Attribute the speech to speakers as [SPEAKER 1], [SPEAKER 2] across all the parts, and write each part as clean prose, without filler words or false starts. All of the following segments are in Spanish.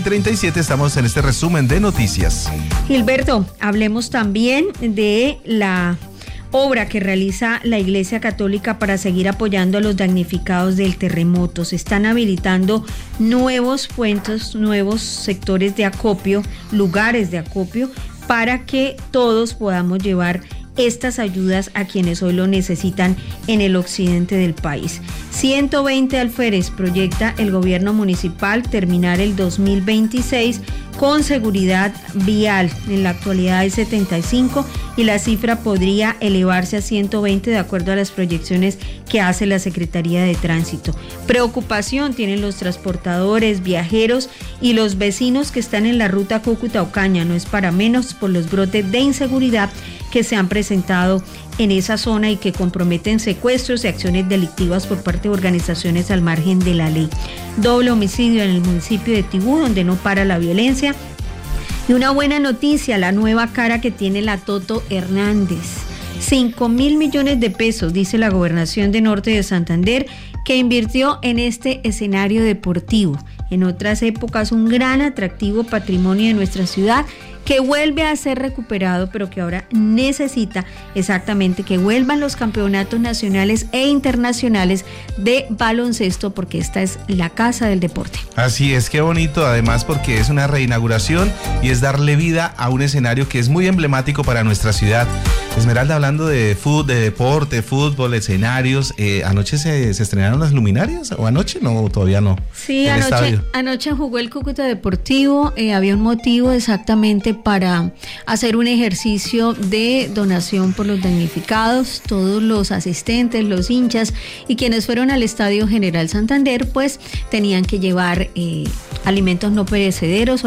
[SPEAKER 1] 7:37, estamos en este resumen de noticias.
[SPEAKER 2] Gilberto, hablemos también de la obra que realiza la Iglesia Católica para seguir apoyando a los damnificados del terremoto. Se están habilitando nuevos puentes, nuevos sectores de acopio, lugares de acopio, para que todos podamos llevar estas ayudas a quienes hoy lo necesitan en el occidente del país. 120 alférez proyecta el gobierno municipal terminar el 2026 con seguridad vial. En la actualidad hay 75 y la cifra podría elevarse a 120 de acuerdo a las proyecciones que hace la Secretaría de Tránsito. Preocupación tienen los transportadores, viajeros y los vecinos que están en la ruta Cúcuta-Ocaña. No es para menos por los brotes de inseguridad que se han presentado en esa zona y que comprometen secuestros y acciones delictivas por parte de organizaciones al margen de la ley. Doble homicidio en el municipio de Tibú, donde no para la violencia. Y una buena noticia, la nueva cara que tiene la Toto Hernández. 5.000 millones de pesos, dice la Gobernación de Norte de Santander, que invirtió en este escenario deportivo. En otras épocas, un gran atractivo patrimonio de nuestra ciudad que vuelve a ser recuperado, pero que ahora necesita exactamente que vuelvan los campeonatos nacionales e internacionales de baloncesto, porque esta es la casa del deporte.
[SPEAKER 1] Así es, qué bonito, además porque es una reinauguración y es darle vida a un escenario que es muy emblemático para nuestra ciudad. Esmeralda, hablando de deporte, fútbol, escenarios, ¿anoche se estrenaron las luminarias? ¿O anoche? No, todavía no.
[SPEAKER 2] Sí, anoche jugó el Cúcuta Deportivo, había un motivo exactamente para hacer un ejercicio de donación por los damnificados. Todos los asistentes, los hinchas y quienes fueron al Estadio General Santander, pues tenían que llevar alimentos no perecederos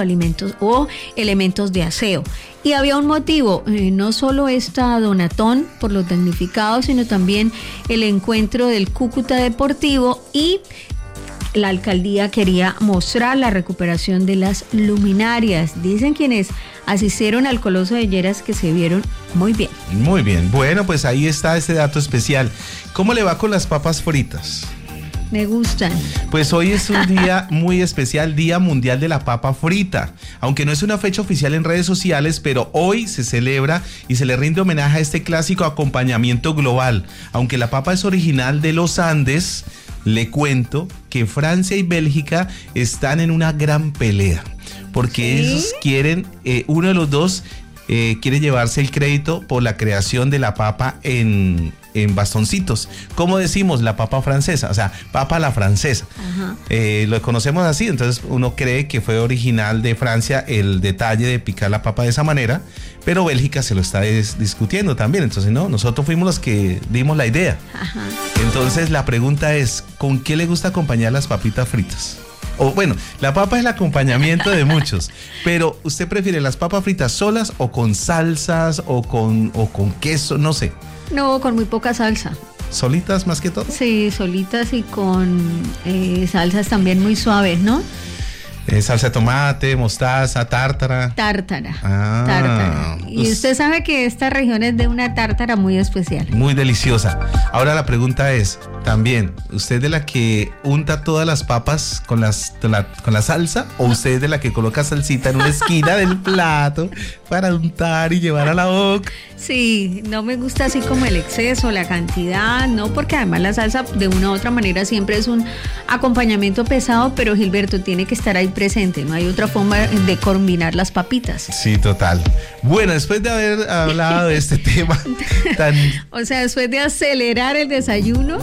[SPEAKER 2] o elementos de aseo. Y había un motivo, no solo esta donatón por los damnificados, sino también el encuentro del Cúcuta Deportivo, y la alcaldía quería mostrar la recuperación de las luminarias. Dicen quienes asistieron al Coloso de Lleras que se vieron muy bien. Muy bien,
[SPEAKER 1] bueno, pues ahí está este dato especial. ¿Cómo le va con las papas fritas?
[SPEAKER 2] Me gustan.
[SPEAKER 1] Pues hoy es un día muy especial, Día Mundial de la Papa Frita. Aunque no es una fecha oficial en redes sociales, pero hoy se celebra y se le rinde homenaje a este clásico acompañamiento global. Aunque la papa es original de los Andes, le cuento que Francia y Bélgica están en una gran pelea. Porque
[SPEAKER 2] ¿sí?
[SPEAKER 1] Ellos quieren, uno de los dos quiere llevarse el crédito por la creación de la papa en bastoncitos. ¿Cómo decimos? La papa francesa, o sea, papa la francesa. Lo conocemos así, entonces uno cree que fue original de Francia el detalle de picar la papa de esa manera, pero Bélgica se lo está discutiendo también, entonces no, nosotros fuimos los que dimos la idea. Entonces la pregunta es, ¿con qué le gusta acompañar las papitas fritas? O bueno, la papa es el acompañamiento de muchos, pero ¿usted prefiere las papas fritas solas o con salsas o con queso? No sé.
[SPEAKER 2] No, con muy poca salsa.
[SPEAKER 1] ¿Solitas más que todo?
[SPEAKER 2] Sí, solitas y con salsas también muy suaves, ¿no?
[SPEAKER 1] Salsa de tomate, mostaza, tártara.
[SPEAKER 2] Tártara. Y usted sabe que esta región es de una tártara muy especial.
[SPEAKER 1] Muy deliciosa. Ahora la pregunta es, también, ¿usted es de la que unta todas las papas con la salsa o usted es de la que coloca salsita en una esquina del plato para untar y llevar a la boca?
[SPEAKER 2] Sí, no me gusta así como el exceso, la cantidad, no, porque además la salsa de una u otra manera siempre es un acompañamiento pesado, pero Gilberto tiene que estar ahí presente, no hay otra forma de combinar las papitas.
[SPEAKER 1] Sí, total. Bueno, después de haber hablado de este tema tan...
[SPEAKER 2] O sea, después de acelerar el desayuno.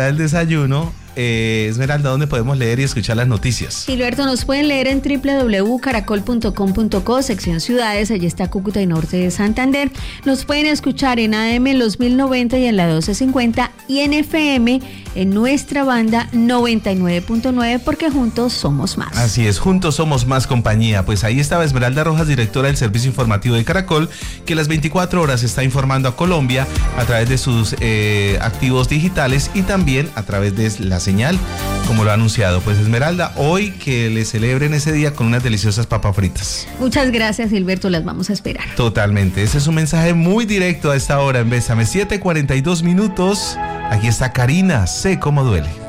[SPEAKER 1] Esmeralda, ¿dónde podemos leer y escuchar las noticias?
[SPEAKER 2] Gilberto, nos pueden leer en www.caracol.com.co, sección ciudades, allí está Cúcuta y Norte de Santander. Nos pueden escuchar en AM en los 1090 y en la 1250 y en FM en nuestra banda 99.9, porque juntos somos más.
[SPEAKER 1] Así es, juntos somos más compañía. Pues ahí estaba Esmeralda Rojas, directora del Servicio Informativo de Caracol, que las 24 horas está informando a Colombia a través de sus activos digitales y también a través de la señal, como lo ha anunciado. Pues Esmeralda, hoy que le celebren ese día con unas deliciosas papas fritas.
[SPEAKER 2] Muchas gracias, Gilberto, las vamos a esperar.
[SPEAKER 1] Totalmente, ese es un mensaje muy directo a esta hora en Bésame. 7:42 minutos. Aquí está Karina, Sé Cómo Duele.